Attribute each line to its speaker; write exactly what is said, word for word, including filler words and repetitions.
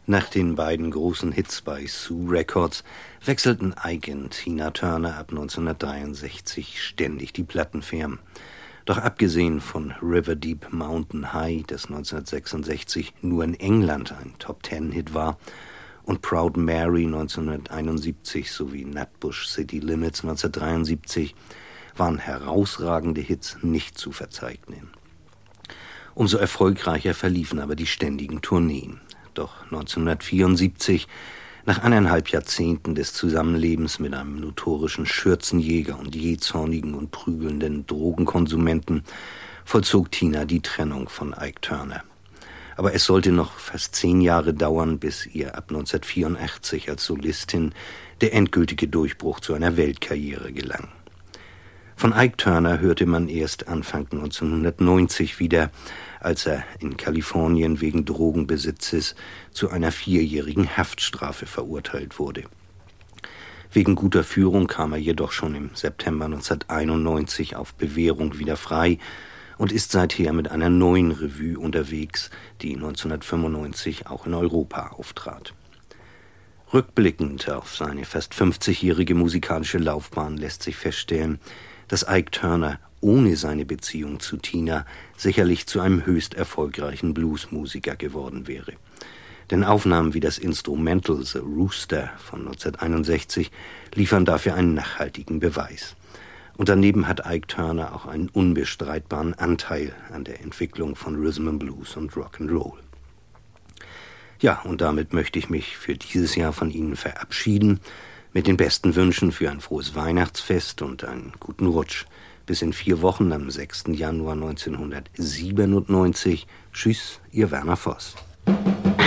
Speaker 1: Nach den beiden großen Hits bei Sue Records wechselten Ike und Tina Turner ab neunzehnhundertdreiundsechzig ständig die Plattenfirmen. Doch abgesehen von River Deep Mountain High, das neunzehnhundertsechsundsechzig nur in England ein Top-Ten-Hit war, und Proud Mary neunzehnhunderteinundsiebzig sowie Nutbush City Limits neunzehnhundertdreiundsiebzig waren herausragende Hits nicht zu verzeichnen. Umso erfolgreicher verliefen aber die ständigen Tourneen. Doch neunzehnhundertvierundsiebzig, nach eineinhalb Jahrzehnten des Zusammenlebens mit einem notorischen Schürzenjäger und jähzornigen und prügelnden Drogenkonsumenten, vollzog Tina die Trennung von Ike Turner. Aber es sollte noch fast zehn Jahre dauern, bis ihr ab neunzehnhundertvierundachtzig als Solistin der endgültige Durchbruch zu einer Weltkarriere gelang. Von Ike Turner hörte man erst Anfang neunzehnhundertneunzig wieder, als er in Kalifornien wegen Drogenbesitzes zu einer vierjährigen Haftstrafe verurteilt wurde. Wegen guter Führung kam er jedoch schon im September neunzehnhunderteinundneunzig auf Bewährung wieder frei und ist seither mit einer neuen Revue unterwegs, die neunzehnhundertfünfundneunzig auch in Europa auftrat. Rückblickend auf seine fast fünfzigjährige musikalische Laufbahn lässt sich feststellen, dass Ike Turner ohne seine Beziehung zu Tina sicherlich zu einem höchst erfolgreichen Bluesmusiker geworden wäre. Denn Aufnahmen wie das Instrumental The Rooster von neunzehnhunderteinundsechzig liefern dafür einen nachhaltigen Beweis. Und daneben hat Ike Turner auch einen unbestreitbaren Anteil an der Entwicklung von Rhythm and Blues und Rock'n'Roll. Ja, und damit möchte ich mich für dieses Jahr von Ihnen verabschieden, mit den besten Wünschen für ein frohes Weihnachtsfest und einen guten Rutsch. Bis in vier Wochen am sechsten Januar neunzehnhundertsiebenundneunzig. Tschüss, Ihr Werner Voss.